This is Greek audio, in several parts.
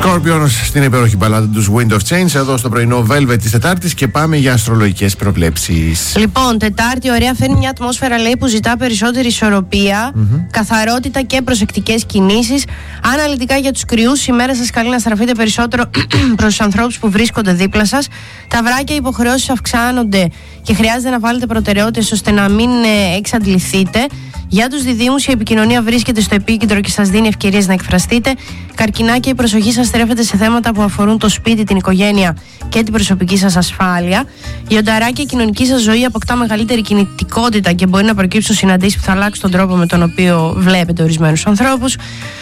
Scorpions στην υπέροχη μπαλάδα τους Wind of Change εδώ στο πρωινό Velvet της Τετάρτης και πάμε για αστρολογικές προβλέψεις. Λοιπόν, Τετάρτη, ωραία, φέρνει μια ατμόσφαιρα, λέει, που ζητά περισσότερη ισορροπία, καθαρότητα και προσεκτικές κινήσεις. Αναλυτικά για τους κρυούς, η μέρα σας καλεί να στραφείτε περισσότερο προς τους ανθρώπους που βρίσκονται δίπλα σας. Τα βράκια, οι υποχρεώσεις αυξάνονται και χρειάζεται να βάλετε προτεραιότητες ώστε να μην εξαντληθείτε. Για τους διδύμους, η επικοινωνία βρίσκεται στο επίκεντρο και σας δίνει ευκαιρίες να εκφραστείτε. Καρκινάκια, η προσοχή σας στρέφεται σε θέματα που αφορούν το σπίτι, την οικογένεια και την προσωπική σας ασφάλεια. Λιονταράκια, η κοινωνική σας ζωή αποκτά μεγαλύτερη κινητικότητα και μπορεί να προκύψουν συναντήσεις που θα αλλάξουν τον τρόπο με τον οποίο βλέπετε ορισμένους ανθρώπους.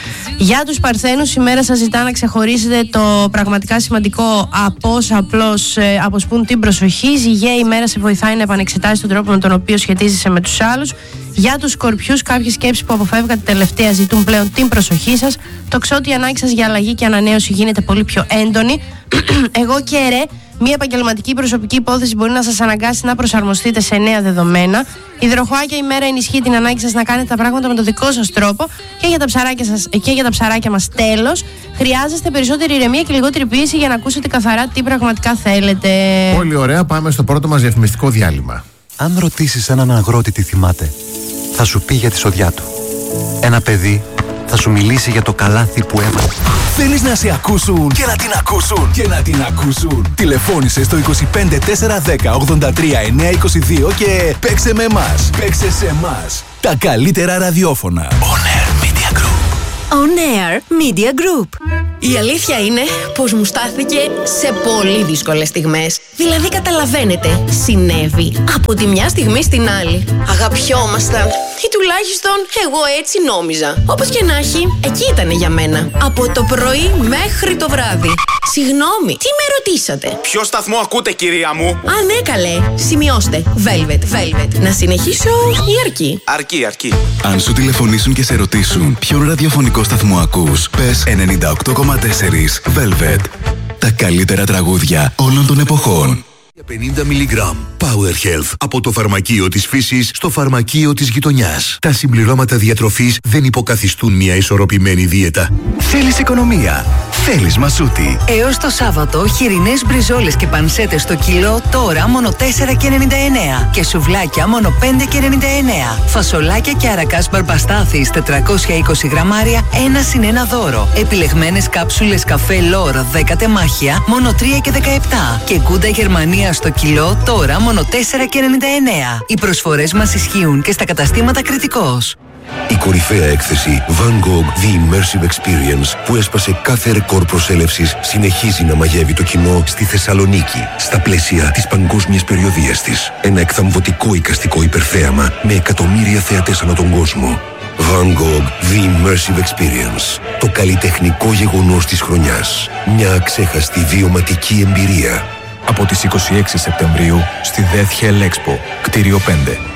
Για τους Παρθένους, η μέρα σας ζητά να ξεχωρίσετε το πραγματικά σημαντικό από όσα απλώς αποσπούν την προσοχή. Ζυγέ, η μέρα σε βοηθάει να επανεξετάσεις τον τρόπο με τον οποίο σχετίζεσαι με τους άλλους. Για τους Σκορπιούς, κάποιες σκέψεις που αποφεύγατε τελευταία ζητούν πλέον την προσοχή σας. Τοξότη, η ανάγκη σας για αλλαγή και ανανέωση γίνεται πολύ πιο έντονη. Εγώ και ρε, μια επαγγελματική προσωπική υπόθεση μπορεί να σας αναγκάσει να προσαρμοστείτε σε νέα δεδομένα. Υδροχόάκια, η μέρα ενισχύει την ανάγκη σας να κάνετε τα πράγματα με τον δικό σας τρόπο. Και για τα ψαράκια μας, τέλος, χρειάζεστε περισσότερη ηρεμία και λιγότερη πίεση για να ακούσετε καθαρά τι πραγματικά θέλετε. Πολύ ωραία, πάμε στο πρώτο μας διαφημιστικό διάλειμμα. Αν ρωτήσεις έναν αγρότη τι θυμάται, θα σου πει για τη σοδιά του. Ένα παιδί θα σου μιλήσει για το καλάθι που έβαλε. Θέλεις να σε ακούσουν και να την ακούσουν και να την ακούσουν? Τηλεφώνησε στο 25 410 83 922 και παίξε με εμάς. Παίξε σε εμάς. Τα καλύτερα ραδιόφωνα. On Air Media Group. On Air Media Group. Η αλήθεια είναι πως μου στάθηκε σε πολύ δύσκολες στιγμές. Δηλαδή, καταλαβαίνετε, συνέβη από τη μια στιγμή στην άλλη. Αγαπιόμασταν, ή τουλάχιστον εγώ έτσι νόμιζα. Όπως και να έχει, εκεί ήτανε για μένα. Από το πρωί μέχρι το βράδυ. Συγγνώμη, τι με ρωτήσατε? Ποιο σταθμό ακούτε, κυρία μου? Α, ναι, καλέ. Σημειώστε. Velvet. Να συνεχίσω ή αρκεί? Αρκεί. Αν σου τηλεφωνήσουν και σε ρωτήσουν ποιον ραδιοφωνικό σταθμό ακούς, πες 98,4 Velvet. Τα καλύτερα τραγούδια όλων των εποχών. 50 mg Power Health από το φαρμακείο της φύσης στο φαρμακείο της γειτονιάς. Τα συμπληρώματα διατροφής δεν υποκαθιστούν μια ισορροπημένη δίαιτα. Θέλεις οικονομία? Θέλεις μασούτη? Έως το Σάββατο, χοιρινές μπριζόλες και πανσέτες στο κιλό τώρα μόνο 4,99 και σουβλάκια μόνο 5,99. Φασολάκια και αρακάς μπαρμπαστάθης 420 γραμμάρια 1+1 δώρο. Επιλεγμένες κάψουλες καφέ Λόρ 10 τεμάχια μόνο 3,17 και γκούντα Γερμανία στο κιλό τώρα μόνο 4,99. Οι προσφορές μας ισχύουν και στα καταστήματα Κρητικός. Η κορυφαία έκθεση Van Gogh The Immersive Experience που έσπασε κάθε ρεκόρ προσέλευσης συνεχίζει να μαγεύει το κοινό στη Θεσσαλονίκη στα πλαίσια της παγκόσμιας περιοδίας της. Ένα εκθαμβωτικό εικαστικό υπερθέαμα με εκατομμύρια θεατές ανά τον κόσμο. Van Gogh The Immersive Experience. Το καλλιτεχνικό γεγονός της χρονιάς. Μια αξέχαστη βιωματική εμπειρία. Από τις 26 Σεπτεμβρίου στη Death Hell Expo, κτίριο 5.